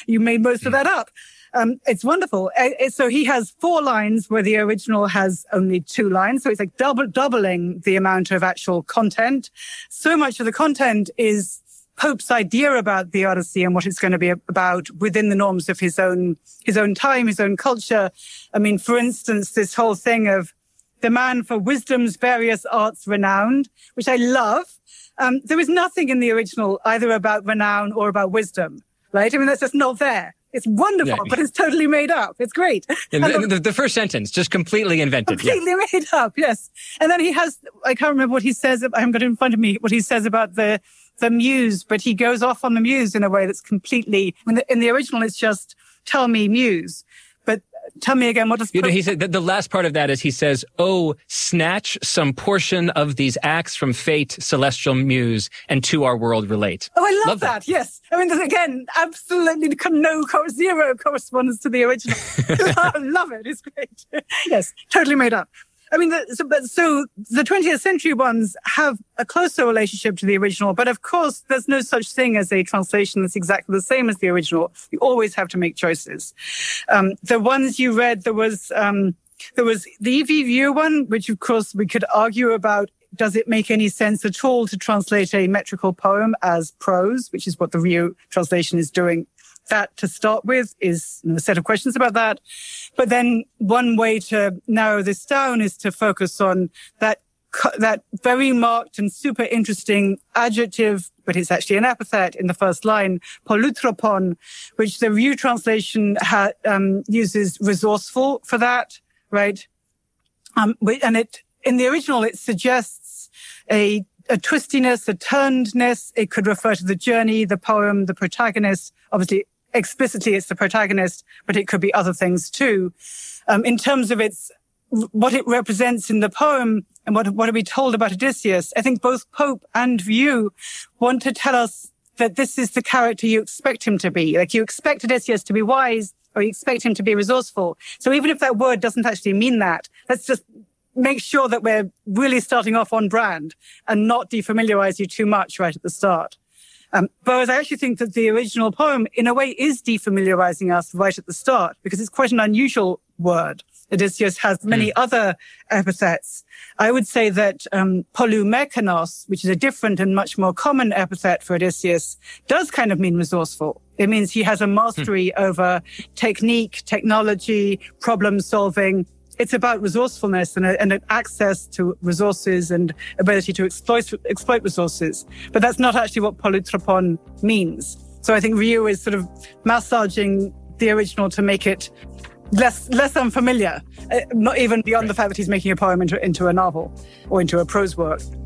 You made most of that up. It's wonderful. So he has 4 lines where the original has only 2 lines. So it's like doubling the amount of actual content. So much of the content is Pope's idea about the Odyssey and what it's going to be about within the norms of his own time, his own culture. I mean, for instance, this whole thing of the man for wisdom's various arts renowned, which I love. There is nothing in the original either about renown or about wisdom, right? I mean, that's just not there. It's wonderful, but it's totally made up. It's great. The first sentence, just completely invented. Completely made up, yes. And then he has, I can't remember what he says, I haven't got it in front of me, what he says about the muse, but he goes off on the muse in a way that's completely, in the original it's just, tell me muse. But tell me again, what does... he said the last part of that is he says, oh, snatch some portion of these acts from fate, celestial muse, and to our world relate. Oh, I love that. Yes. I mean, again, absolutely zero correspondence to the original. I love it. It's great. Yes, totally made up. I mean, so the 20th century ones have a closer relationship to the original, but of course, there's no such thing as a translation that's exactly the same as the original. You always have to make choices. The ones you read, there was the E.V. View one, which of course we could argue about. Does it make any sense at all to translate a metrical poem as prose, which is what the View translation is doing? That to start with is a set of questions about that. But then one way to narrow this down is to focus on that very marked and super interesting adjective, but it's actually an epithet in the first line, polutropon, which the View translation uses resourceful for that, right? And in the original, it suggests a twistiness, a turnedness. It could refer to the journey, the poem, the protagonist. Obviously, explicitly, it's the protagonist, but it could be other things too. In terms of what it represents in the poem and what are we told about Odysseus, I think both Pope and View want to tell us that this is the character you expect him to be. Like you expect Odysseus to be wise or you expect him to be resourceful. So even if that word doesn't actually mean that, let's just make sure that we're really starting off on brand and not defamiliarize you too much right at the start. Whereas I actually think that the original poem, in a way, is defamiliarizing us right at the start because it's quite an unusual word. Odysseus has many other epithets. I would say that polumekanos, which is a different and much more common epithet for Odysseus, does kind of mean resourceful. It means he has a mastery over technique, technology, problem solving. It's about resourcefulness and an access to resources and ability to exploit resources. But that's not actually what polutropon means. So I think View is sort of massaging the original to make it less unfamiliar, not even beyond the fact that he's making a poem into a novel or into a prose work.